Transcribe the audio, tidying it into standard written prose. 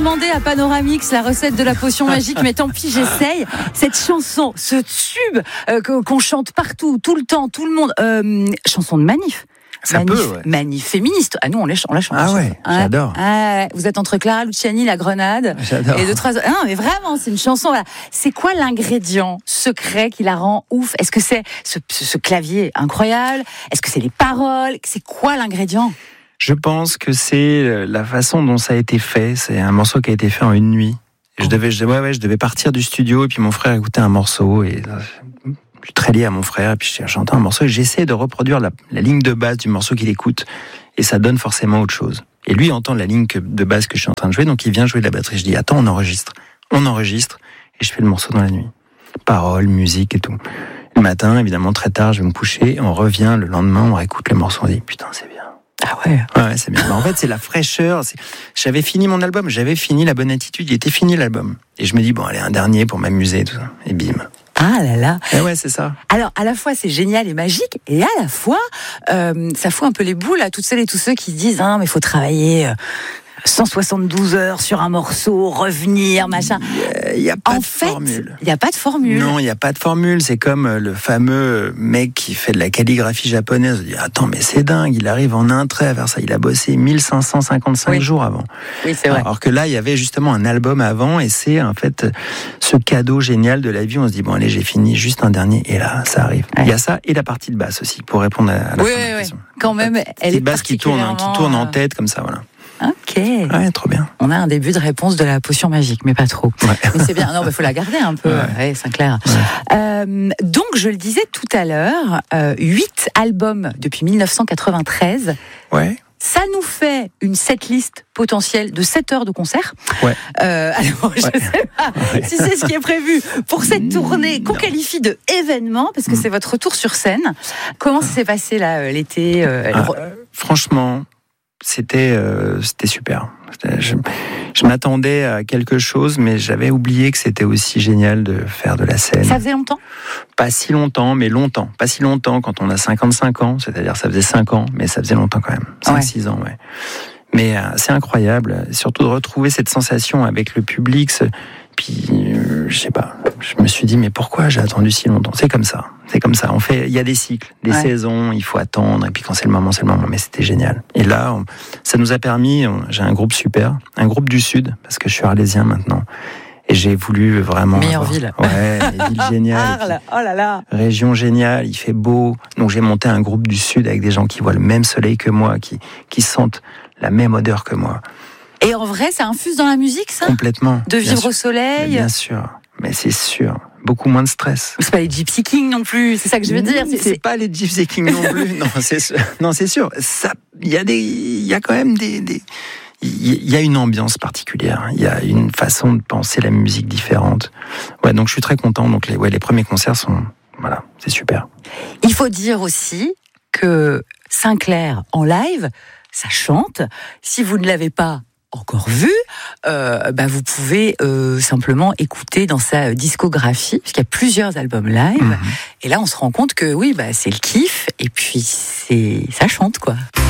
demandé à Panoramix la recette de la potion magique, mais tant pis, j'essaye. Cette chanson, ce tube qu'on chante partout, tout le temps, tout le monde, chanson de manif. Ça manif, peut, ouais. Manif féministe. Ah, nous, on la chante. Ah ouais, j'adore. Vous êtes entre Clara Luciani, La Grenade. J'adore. Et 2-3 autres. Non, mais vraiment, c'est une chanson. Voilà. C'est quoi l'ingrédient secret qui la rend ouf? Est-ce que c'est ce clavier incroyable? Est-ce que c'est les paroles? C'est quoi l'ingrédient? Je pense que c'est la façon dont ça a été fait. C'est un morceau qui a été fait en une nuit. Je devais partir du studio et puis mon frère écoutait un morceau et je suis très lié à mon frère et puis j'entends un morceau et j'essaie de reproduire la ligne de base du morceau qu'il écoute et ça donne forcément autre chose. Et lui entend la ligne de base que je suis en train de jouer, donc il vient jouer de la batterie. Je dis attends, on enregistre et je fais le morceau dans la nuit. Paroles, musique et tout. Le matin, évidemment très tard, je vais me coucher, on revient le lendemain, on réécoute le morceau, on dit putain c'est bien. Ah ouais. Ouais, c'est bien. Mais en fait, c'est la fraîcheur. J'avais fini mon album, j'avais fini La Bonne Attitude, il était fini l'album. Et je me dis bon allez, un dernier pour m'amuser et tout ça. Et bim. Ah là là. Et ouais, c'est ça. Alors, à la fois, c'est génial et magique, et à la fois, ça fout un peu les boules à toutes celles et tous ceux qui se disent, mais il faut travailler 172 heures sur un morceau, revenir, machin. Il n'y a pas de formule. Il n'y a pas de formule. Non, il n'y a pas de formule. C'est comme le fameux mec qui fait de la calligraphie japonaise. Il dit, attends, mais c'est dingue, il arrive en un trait à faire ça. Il a bossé 1555 jours avant. Oui, c'est vrai. Alors que là, il y avait justement un album avant, et c'est en fait ce cadeau génial de la vie. On se dit, bon, allez, j'ai fini, juste un dernier, et là, ça arrive. Ouais. Il y a ça, et la partie de basse aussi, pour répondre à la fin de la question. Quand même, elle est basse qui tourne en tête, comme ça, voilà. Ok. Ouais, trop bien. On a un début de réponse de la potion magique, mais pas trop. Ouais. Mais c'est bien. Non, mais faut la garder un peu. Ouais, Sinclair. Ouais. Donc, je le disais tout à l'heure, 8 albums depuis 1993. Ouais. Ça nous fait une setlist potentielle de 7 heures de concert. Ouais. Alors, je sais pas si c'est ce qui est prévu pour cette tournée qu'on qualifie de événement, parce que c'est votre retour sur scène. Comment ça s'est passé là, l'été Franchement, c'était super. Je m'attendais à quelque chose, mais j'avais oublié que c'était aussi génial de faire de la scène. Ça faisait longtemps ? Pas si longtemps, mais longtemps. Pas si longtemps quand on a 55 ans, c'est-à-dire ça faisait 5 ans, mais ça faisait longtemps quand même. 5-6 ans, ouais. Mais c'est incroyable, surtout de retrouver cette sensation avec le public. Puis, je sais pas, je me suis dit, mais pourquoi j'ai attendu si longtemps ? C'est comme ça. Il y a des cycles, des saisons, il faut attendre, et puis quand c'est le moment, mais c'était génial. Et là, ça nous a permis, j'ai un groupe super, un groupe du Sud, parce que je suis arlésien maintenant, et j'ai voulu vraiment... Meilleure ville. Ouais, ville géniale. Arles, oh là là. Région géniale, il fait beau, donc j'ai monté un groupe du Sud avec des gens qui voient le même soleil que moi, qui sentent la même odeur que moi. Et en vrai, ça infuse dans la musique, ça ? Complètement. De vivre au soleil ? Bien sûr, mais c'est sûr. Beaucoup moins de stress. C'est pas les Gypsy Kings non plus, c'est ça que je veux dire. C'est pas les Gypsy Kings non plus. Non, c'est sûr. Ça, il y a quand même il y a une ambiance particulière. Il y a une façon de penser la musique différente. Ouais, donc je suis très content. Donc les premiers concerts c'est super. Il faut dire aussi que Sinclair en live, ça chante. Si vous ne l'avez pas encore vu, vous pouvez simplement écouter dans sa discographie, parce qu'il y a plusieurs albums live, et là on se rend compte que oui, c'est le kiff, et puis ça chante quoi.